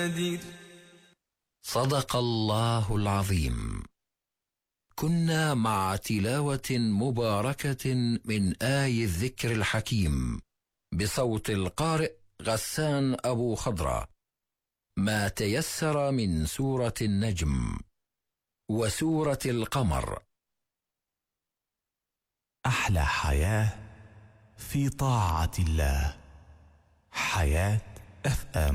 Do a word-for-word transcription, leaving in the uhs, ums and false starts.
صدق الله العظيم. كنا مع تلاوة مباركة من آي الذكر الحكيم بصوت القارئ غسان أبو خضرة، ما تيسر من سورة النجم وسورة القمر. أحلى حياة في طاعة الله، حياة أف أم.